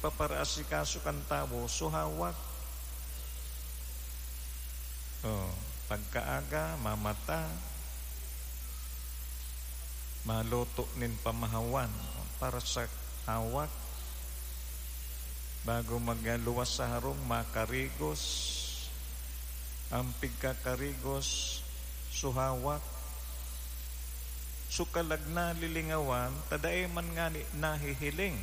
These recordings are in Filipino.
nagpaparaasikaso kan tao, suhawak. Pagkaaga, mamata, maluto nin pamahawan para sa hawak. Bago magluwas sa harong, makarigos. Ang pigkakarigos, suhawak. Sukalag na lilingawan, tadae man nga nahihiling.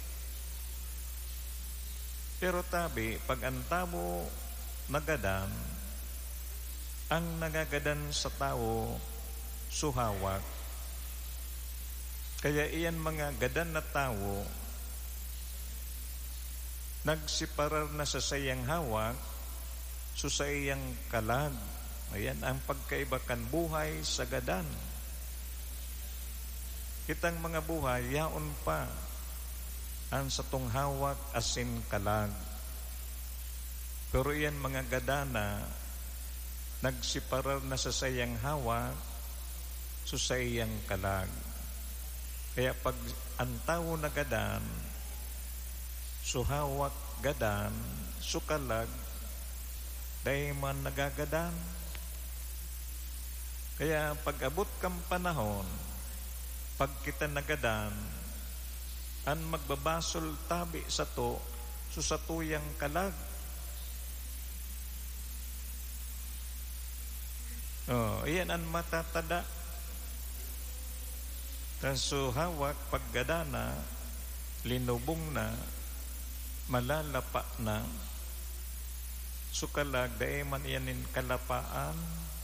Pero tabi, pag ang tao nagadan, ang nagagadan sa tao, suhawak. Kaya iyan mga gadan na tao, nagsiparar na sa sayang hawak, so sa iyang kalag. Ayan ang pagkaiba kan buhay sa gadan. Kitang mga buhay, yaon pa ang satong hawak asin kalag. Pero iyan mga gadana, nagsiparar na sa sayang hawak, so sa iyang kalag. Kaya pag ang tao na gadan, so hawak gadan, so kalag, dahil man nagagadan. Kaya pag abot kang panahon, pag kita nagadan, ang magbabasol tabi sa to, so sa tuyang kalag. Iyan ang matatada. Kaso hawak, paggadana, linubong na, malalapa na, sukalag, dahil man iyanin kalapaan.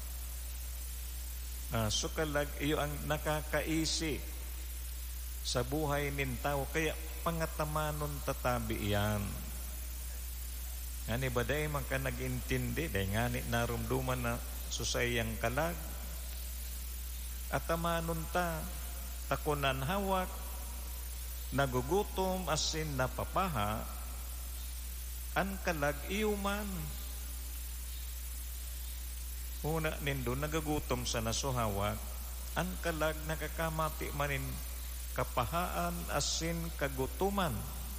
Sukalag, iyo ang nakakaisi sa buhay nin tao. Kaya pangatamanon tatabi iyan. Ngani ba dahil man ka nag-intindi, dahil ngani narumduman na susayang kalag. At tamanon ta, takunan hawak, nagugutom asin napapaha, an kalag iuman. Una nindo nagagutom sa nasuhawak, an kalag nakakamati manin kapahaan asin kagutuman.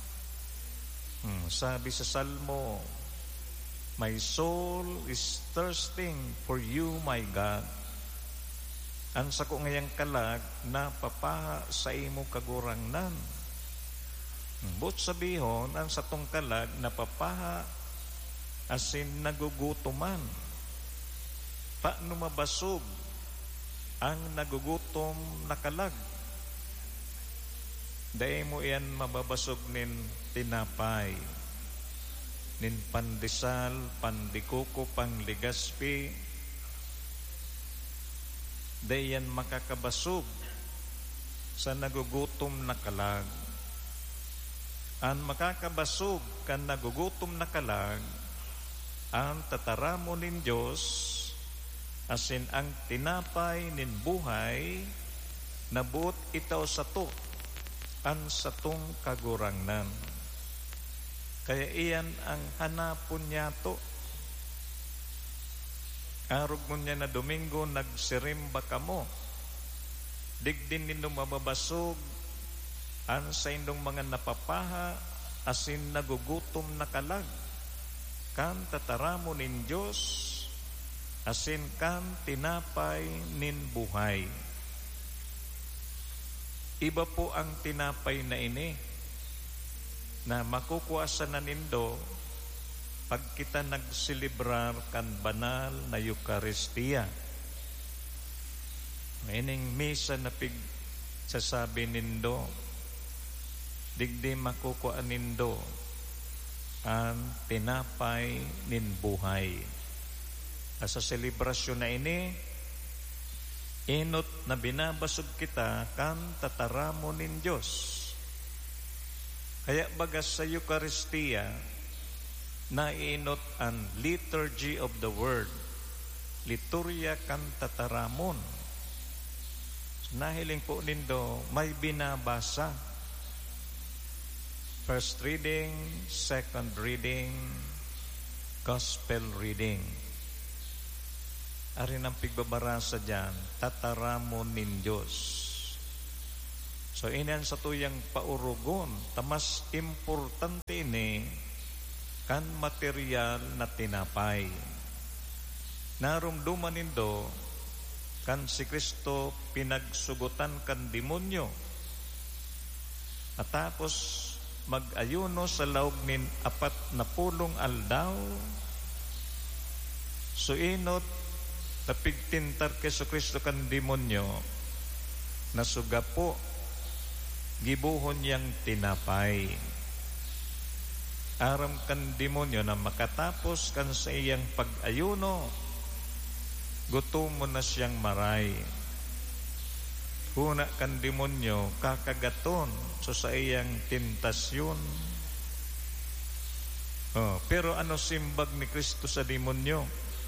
Sabi sa Salmo, my soul is thirsting for you, my God. Ang sako ngayang kalag napapaha sa imo kagurangnan. But sabihon, ang satong kalag napapaha asin nagugutuman. Paano mabasog ang nagugutom na kalag? Dahil mo iyan mababasog nin tinapay, nin pandesal, pandikuko, pangligaspi. Dahil yan makakabasog sa nagugutom na kalag. Ang makakabasog kan nagugutom na kalag, ang tataramo nin Diyos, asin ang tinapay nin buhay, nabuot itaw sa to, ang satong kagurangnan. Kaya iyan ang hanapon niya to. Arog mo niya na Domingo, nagsirimba ka mo. Digdin nindong mababasog, ang sa indong mga napapaha, asin nagugutom na kalag. Kan tataramo nin Diyos, asin kan tinapay nin buhay. Iba po ang tinapay na ini, na makukuasa na nindo pag kita nagsilibrar kan banal na Eucharistia. Ining misa na sasabi nindo, digdi makukuha nindo ang tinapay nin buhay. Sa selebrasyon na ini, inot na binabasog kita kan tataramo nin Diyos. Kaya bagas sa Eucharistia, naiinot ang liturgy of the word, liturya kan tataramon. So, nahiling po nindo, may binabasa. First reading, second reading, gospel reading. Arin ang pigbabarasa dyan, tataramon nin Diyos. So inan sa tuyang paurugon, tamas importante ini kan material na tinapay. Narumduman nindo kan si Kristo pinagsugutan kan demonyo. At tapos mag-ayuno sa laog nin 40 aldaw. So inot tapigtintar kay si Kristo kan demonyo na sugapo gibuhon yang tinapay. Aram kan demonyo na makatapos kan sa iyang pag-ayuno, gutom mo na siyang maray. Huna kan demonyo kakagaton so sa iyang tentasyon. Pero ano simbag ni Kristo sa demonyo?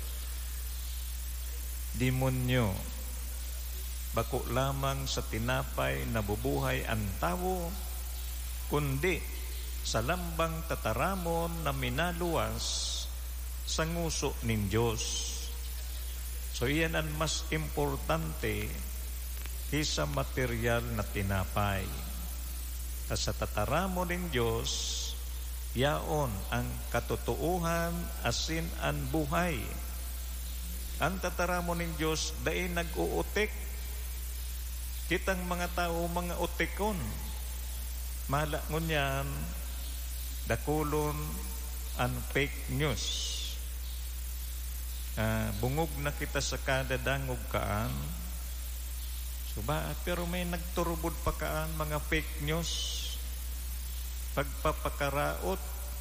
Demonyo, bako lamang sa tinapay nabubuhay ang tao, kundi sa lambang tataramon na minaluwas sa nguso nin Diyos. So iyan ang mas importante kaysa material na tinapay. Sa tataramon nin Diyos, yaon ang katotohan asin ang buhay. Ang tataramon nin Diyos dahil nag-uutik. Kitang mga tao, mga utikon. Mahala ngunyan, dakulon ang fake news. Bungog na kita sa kada dangog kaan. So pero may nagturubod pa kaan mga fake news. Pagpapakaraot.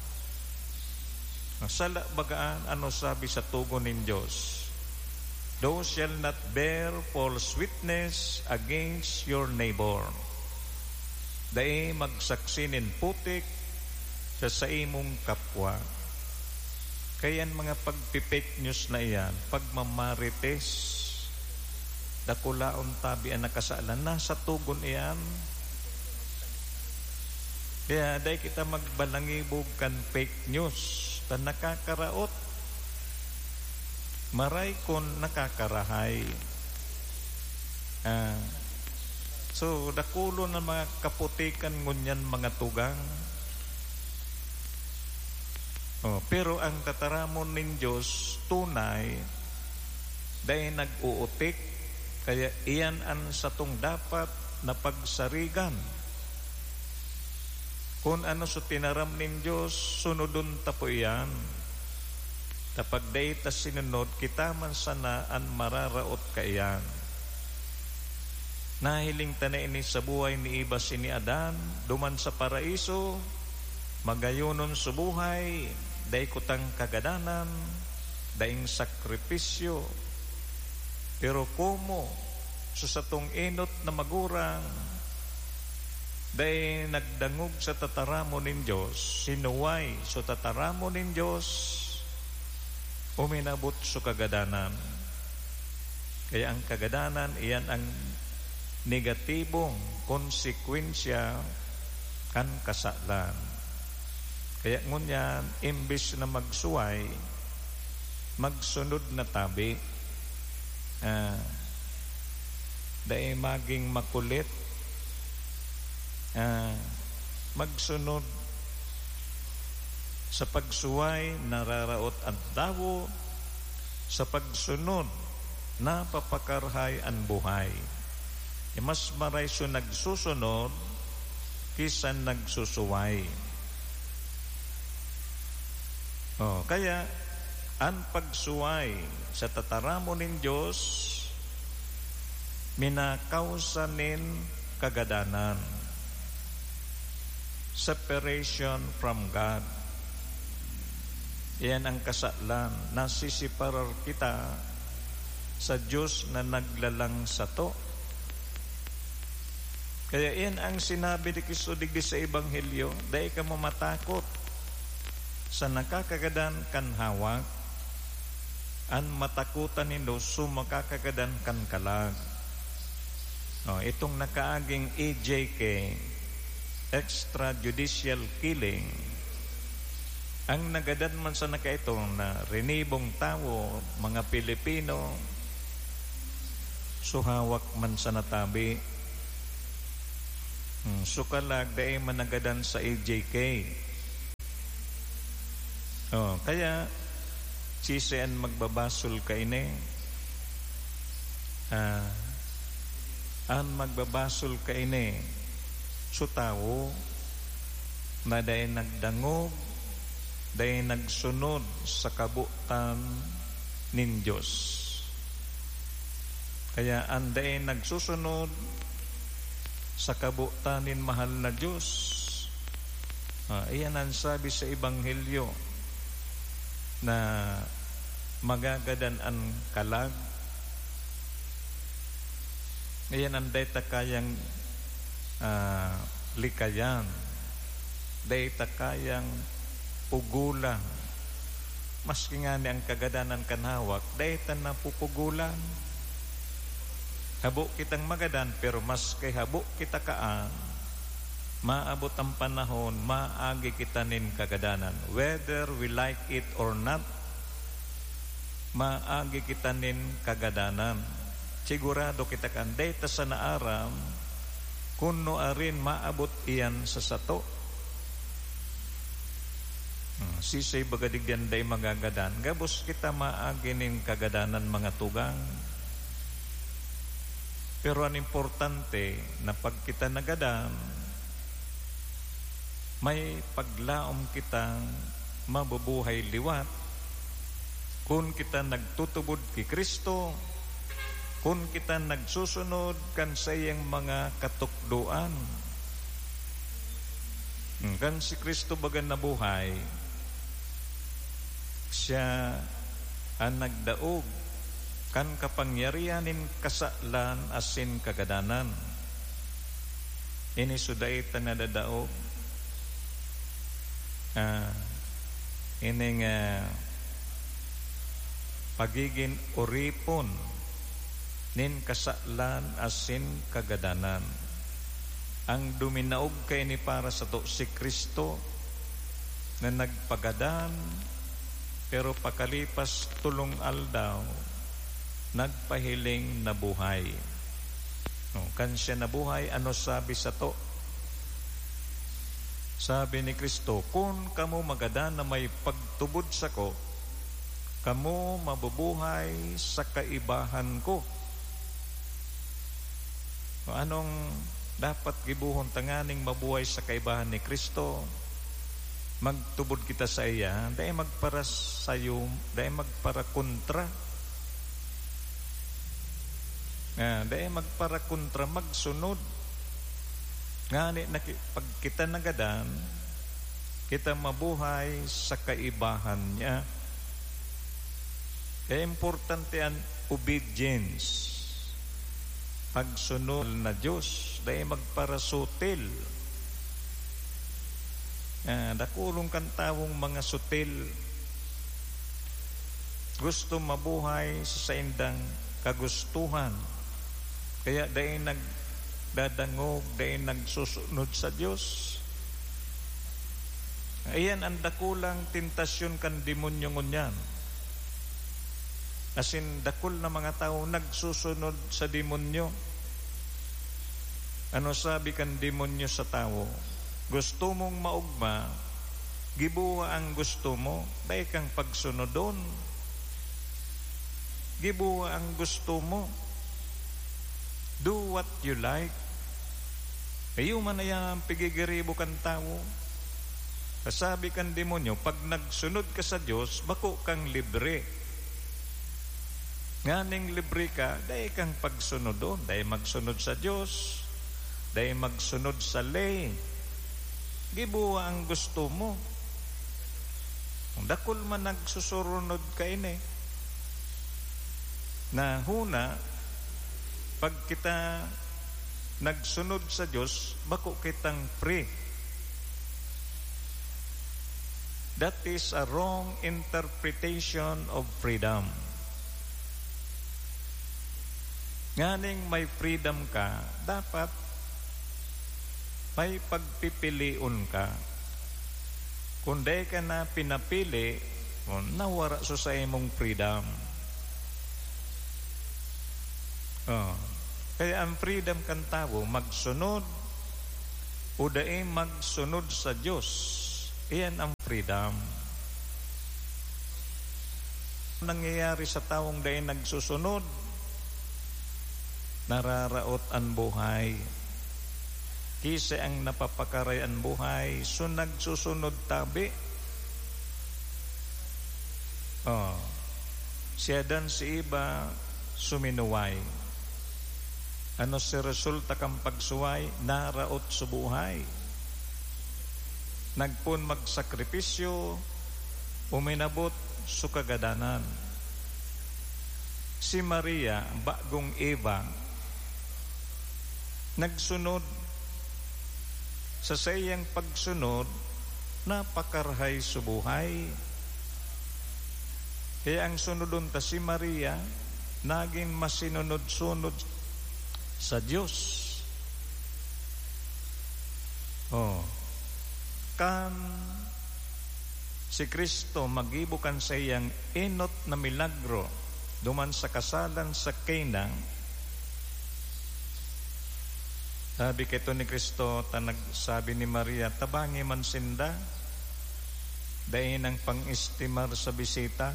Sala bagaan ano sabi sa tugon ng Diyos? Thou shall not bear false witness against your neighbor. Dahil magsaksinin putik sa imong kapwa. Kayan mga pagpipake news na iyan, pagmamarites, dakulaon tabi ang nakasalan, nasa tugon iyan. Kaya dahil kita magbalangibog kan fake news, na nakakaraot, maray kon nakakarahay. So, dakulo na mga kaputikan ngunyan mga tugang. Pero ang tataramon ng Diyos tunay dahil nag-uutik, kaya iyan ang satong dapat na pagsarigan. Kung ano sa tinaram ng Diyos, sunodun tapo iyan. Tapag dahi ta sinunod, kita man sana ang mararaot kaiyan. Nahiling ta na ini sa buhay ni iba sini Adan, duman sa paraiso, magayunon sa buhay, dahi kutang kagadanan, daing sakripisyo. Pero kumo, sa satong inot na magurang, dahi nagdangog sa tataramo ng Diyos, sinuway sa tataramo ng Diyos, uminabot sa kagadanan. Kaya ang kagadanan, iyan ang negatibong konsekwensya kan kasalan. Kaya ngunyan, imbis na magsuway, magsunod na tabi. Dahil maging makulit, magsunod sa pagsuway, nararaot ang tao. Sa pagsunod, napapakarhay ang buhay. Mas maray so nagsusunod kisa nagsusuway. Kaya, ang pagsuway sa tataramo ng Diyos, minakausanin kagadanan. Separation from God. Iyan ang kasalan. Nasisiparar kita sa Diyos na naglalang sa to. Kaya iyan ang sinabi ni Kristo digdi sa Ebanghelyo, dahil ka mamatakot sa nakakagadan kan hawak, an matakutan nindo sumakakagadan kan kalag. Itong nakaaging EJK, extrajudicial killing, ang nagadan man sa nakaitong na rinibong tao, mga Pilipino, suhawak man sa natabi, Sukalag dahil managadan sa AJK. Kaya sisian magbabasol ka ini. An magbabasol ka ini. So tao na dahil nagdangog, dahil nagsunod sa kabutan nin Diyos. Kaya an dahil nagsusunod sa kabutan nin mahal na Diyos, iyan ang sabi sa Ebanghelyo na magagadan ang kalag. Iyan ang dayta kayang likayan, dayta kayang pugulan. Maski nga ni ang kagadanan kanawak, dayta na pupugulan. Habo kitang magadan, pero mas kay habo kita kaan, maabot ang panahon, maagi kita nin kagadanan. Whether we like it or not, maagi kita nin kagadanan. Sigurado kita kan, dayta sa naaram, kuno arin maabot iyan sa sato. Sisay bagadigyan day magagadan, gabos kita maagi nin kagadanan mga tugang. Pero ang importante na pag kita nagadan, may paglaom kitang mabubuhay liwat. Kung kita nagtutubod kay Kristo, kung kita nagsusunod kan sa iyang mga katukduan. Kan si Kristo baga nabuhay, siya ang nagdaog kan kapangyarihanin kasaklan asin kagadanan. Ini suday tanadadaog ining pagiging uripon nin kasaklan asin kagadanan. Ang duminaog kay ni para sa to si Kristo na nagpagadan, pero pakalipas tulong aldaw nagpahiling na buhay. Kan siya nabuhay, ano sabi sa to? Sabi ni Kristo, kung kamo magadan na may pagtubod sa ko, kamo mabubuhay sa kaibahan ko. Anong dapat gibuhon tanganing mabuhay sa kaibahan ni Kristo? Magtubod kita sa iya, dahil magpara sayo, dahil magpara kontra. Dahil magpara kontra, magsunod. Ngani na pag kita nagadan, kita mabuhay sa kaibahan niya. Importante ang obedience, pagsunod na Diyos, dahil magparasutil. Dakulong kan tawong mga sutil, gusto mabuhay sa indang kagustuhan, kaya dahil nagdadangog, dahil nagsusunod sa Diyos. Ayan ang dakulang tentasyon kan demonyo ngunyan. Asin dakul na mga tao nagsusunod sa demonyo. Ano sabi kan demonyo sa tao? Gusto mong maugma, gibuwa ang gusto mo, dahil kang pagsunodon. Gibuwa ang gusto mo. Do what you like. Kayo man na yan pigigiribo kan tao. Kasabi kan demonyo, pag nagsunod ka sa Diyos, bako kang libre. Nganing libre ka, dahil kang pagsunodon, dahil magsunod sa Diyos, dahil magsunod sa lay. Gibuwa ang gusto mo. Dakul man nagsusurunod ka ini. Na huna, pag kita nagsunod sa Diyos, bako kitang free. That is a wrong interpretation of freedom. Nganing may freedom ka, dapat may pagpipiliun ka. Kung di ka na pinapili, nawara sa imong freedom. Kaya ang freedom kan tao, magsunod o dae magsunod sa Diyos. Iyan ang freedom. Nangyayari sa taong dae nagsusunod, nararaot ang buhay. Kisa ang napapakaray ang buhay, so nagsusunod tabi. Siya dan si iba suminuway. Ano si resulta kang pagsuway? Naraot sa buhay. Nagpun magsakripisyo, uminabot sa kagadanan. Si Maria, bagong Eva, nagsunod. Sa sayang pagsunod, napakarhay sa buhay. Kaya ang sunodon ta si Maria, naging masinunod-sunod sa Diyos. Kan si Kristo magibukan sa iyang inot na milagro duman sa kasalan sa Cana. Sabi kito ni Kristo, sabi ni Maria, tabangi man sinda, dahin ang pang-estimar sa bisita.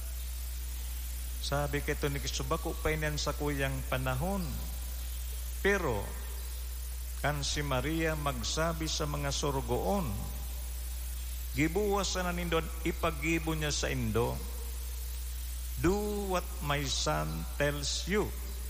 Sabi kito ni Kristo, bako pa inan sa kuyang panahon. Pero, kan si Maria magsabi sa mga sorgoon, gibuwas na nindon, ipagibo niya sa indo, do what my son tells you.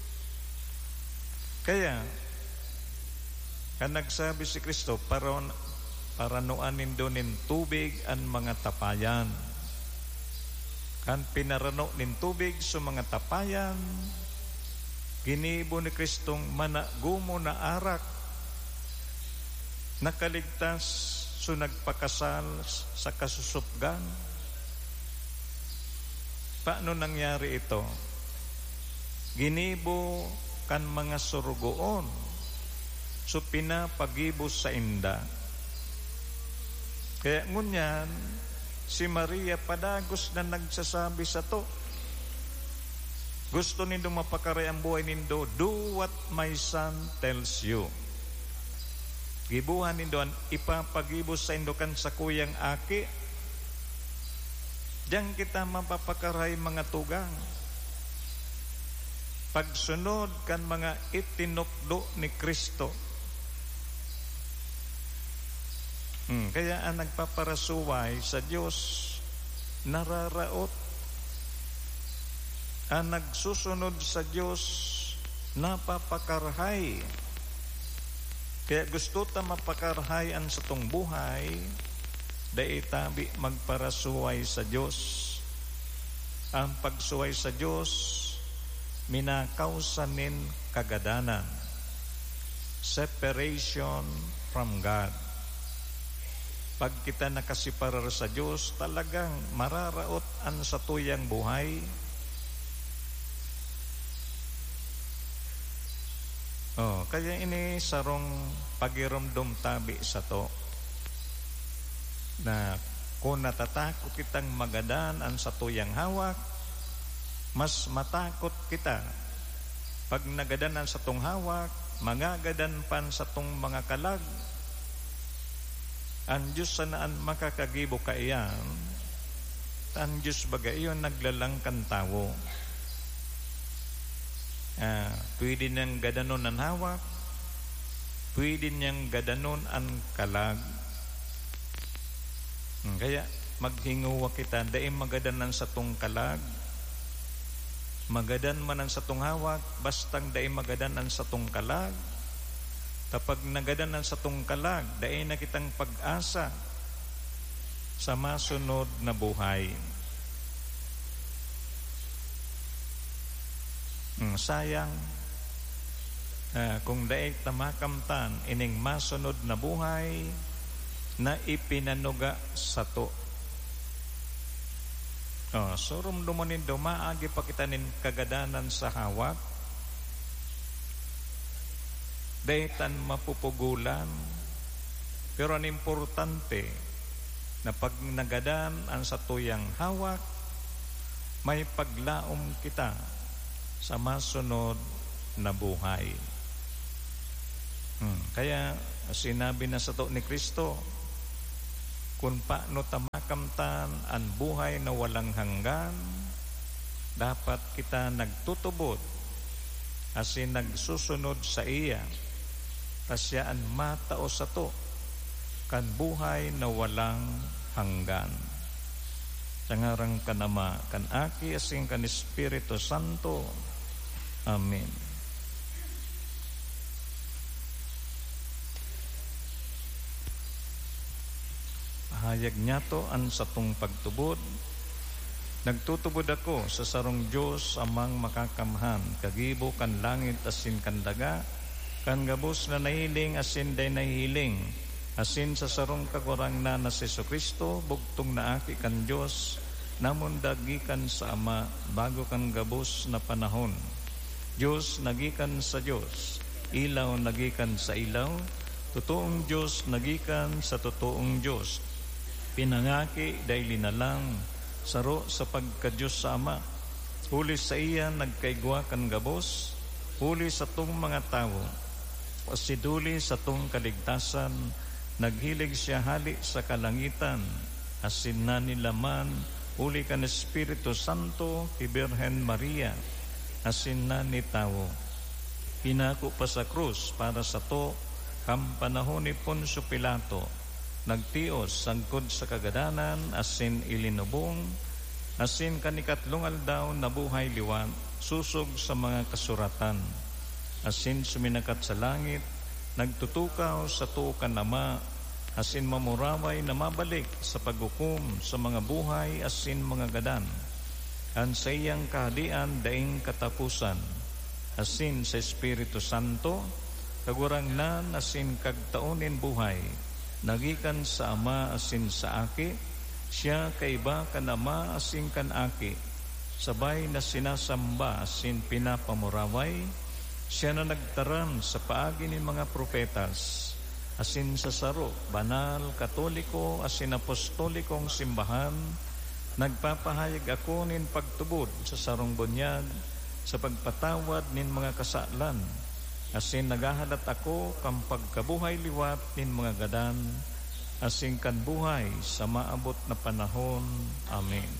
Kaya, kan nagsabi si Kristo, para nuanin doon tubig ang mga tapayan. Kan pinarano nin tubig sa mga tapayan, ginibo ni Kristong managumo na arak, nakaligtas so nagpakasal sa kasusupgan. Paano nangyari ito? Ginibo kan mga surugoon, so pinapagibos sa inda. Kaya ngunyan, si Maria padagos na nagsasabi sa to. Gusto nindo mapakaray ang buhay nindo, do what my son tells you. Gibuhan nindo ang ipapagibos sa indokan sa kuyang aki. Diyan kita mapapakaray mga tugang. Pagsunod kan mga itinukdo ni Kristo. Kaya ang nagpaparasuway sa Diyos, nararaot. Ang nagsusunod sa Diyos, napapakarhay. Kaya gusto ta mapakarhay ang sa tong buhay, dahil tabi magparasuway sa Diyos. Ang pagsuway sa Diyos, minakausanin kagadanan. Separation from God. Pag kita nakasiparar sa Diyos, talagang mararaot ang sa tuyang buhay. Kaya ini sarong pagiromdom tabi sa to. Na kung natatakot kitang magadan ang sa tuyang hawak, mas matakot kita. Pag nagadan ang sa tong hawak, magagadan pan sa tong mga kalag. Ang Diyos sanaan makakagibo ka iyan, ang Diyos baga iyon naglalangkan tao. Pwede niyang gadanon ang hawak, pwede niyang gadanon ang kalag. Kaya maghinguwa kita, dahil magadanan sa tong kalag, magadan man ang sa tong hawak, bastang dahil magadanan sa tong kalag. Kapag nagadanan sa tong kalag, dahil na kitang pag-asa sa masunod na buhay. Sayang kung dahil tamakamtan ining masunod na buhay na ipinanuga sa to. So rumdumunin do, maagi pa kita nin kagadanan sa hawak, dahitan mapupugulan. Pero ang importante na pag nagadan ang sa tuyang hawak, may paglaom kita sa masunod na buhay. Kaya Sinabi na sa to ni Kristo, kung paano tamakamtan ang buhay na walang hanggan, dapat kita nagtutubod asin nagsusunod sa iya, tasyaan matao sa to kan buhay na walang hanggan. Sangarang kanama, kan Aki asin kan Espiritu Santo. Amen. Hayag niya to ang satong pagtubod. Nagtutubod ako sa sarong Diyos amang makakamhan, kagibo kan langit asin kan daga, kan gabos na nahiling asin day nahiling, asin sa sarong kagurang na si Jesucristo, bugtong na aki kan Diyos, namon dagikan sa Ama, bago kan gabos na panahon. Diyos nagikan sa Diyos, ilaw nagikan sa ilaw, totoong Diyos nagikan sa totoong Diyos. Pinangaki dahil na lang saro sa pagka-Diyos sa Ama. Huli sa iya nagkaigwa kan gabos, huli sa tong mga tao, pasiduli sa tong kaligtasan, naghilig siya hali sa kalangitan, asin na nilaman, huli kan Espiritu Santo, kay Birhen Maria, asin na ni tao. Pinako pa sa krus para sa to, kam panahon ni Poncio Pilato, nagtios sangkod sa kagadanan, asin ilinubong, asin kanikatlong aldaw na buhay liwan, susog sa mga kasuratan, asin suminakat sa langit, nagtutukaw sa tuukan Ama, asin mamuraway na mabalik sa paghukom sa mga buhay, asin mga gadan, ang sa iyang kahadian daing katapusan, asin sa Espiritu Santo, kagurangnan asin kagtaonin buhay, nagikan sa Ama asin sa Aki, siya kaiba kan Ama asin kan Aki, sabay na sinasamba asin pinapamuraway, siya na nagtaran sa paagi ni mga propetas, asin sa saro, banal, katoliko, asin apostolikong simbahan, nagpapahayag ako nin pagtubod sa sarong bunyag, sa pagpatawad nin mga kasalan, asin nagahalat ako kang pagkabuhay liwat nin mga gadan, asin kan buhay sa maabot na panahon. Amen.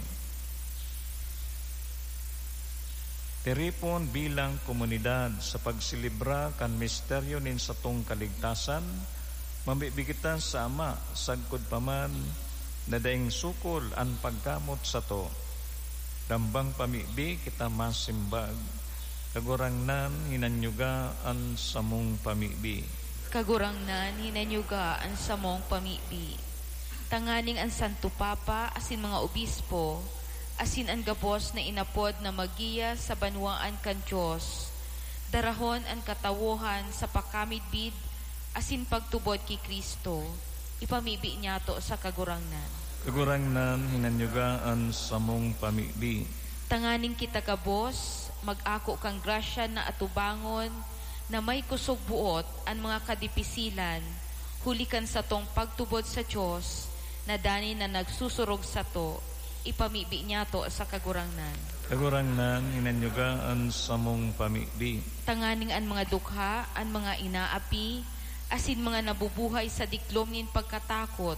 Tiripon bilang komunidad sa pagsilibra kan misteryo nin satong kaligtasan, mamibigitan sa Ama, sagkod paman, na daing sukol ang pagkamot sa to. Dambang pamibi kita masimbag, kagurangnan hinanyugaan sa mong pamibi. Kagurangnan hinanyugaan sa mong pamibi. Tanganing ang Santo Papa, asin mga obispo, asin ang gabos na inapod na magiya sa banwaan kan Diyos. Darahon ang katawuhan sa pakamidbid, asin pagtubod kay Kristo. Ipamibi niya to sa kagurangnan. Kagurangnan hinanyugaan sa mong pamibi. Tanganing kita gabos, mag-ako kang grasya na atubangon, na may kusog buot ang mga kadipisilan, hulikan sa tong pagtubod sa Diyos, na dani na nagsusurog sa to, ipamibi niya to sa kagurangnan. Kagurangnan hinanyugaan sa mong pamibi. Tanganing ang mga dukha, ang mga inaapi, asin mga nabubuhay sa diklom nin pagkatakot,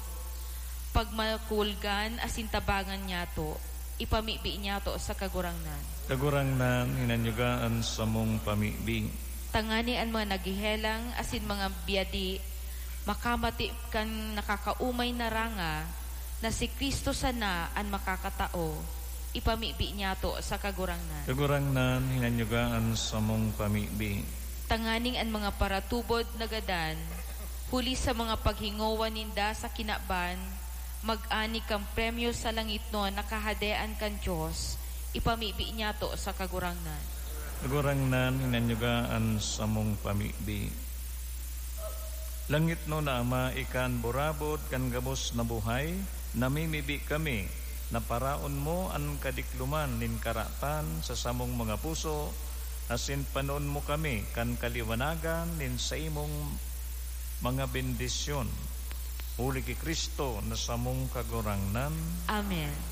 pagmakulgan asin tabangan niya to, ipamibi niya to sa kagurangnan. Kagurangnan hinanyugaan sa mong pamibi. Tangani ang mga nagihelang asin mga biyadi, makamati kan nakakaumay na ranga, na si Kristo sana ang makakatao, ipamibi niya to sa kagurangnan. Kagurangnan hinanyugaan sa mong pamibi. Tanganing ang mga paratubod na gadan, huli sa mga paghingowan ninda sa kinaban, mag-ani kang premyo sa langit no, nakahadean kan Diyos, ipamibi niya to sa kagurangnan. Kagurangnan hinanyugaan sa mong pamibi. Langit no na Ama, ikan burabod kan gabos na buhay, namimibi kami, na paraon mo ang kadikluman nin karatan sa samong mga puso, asin panoon mo kami kan kaliwanagan nin sa imong mga bendisyon. Huli ki Kristo na samong kagurangnan. Amen.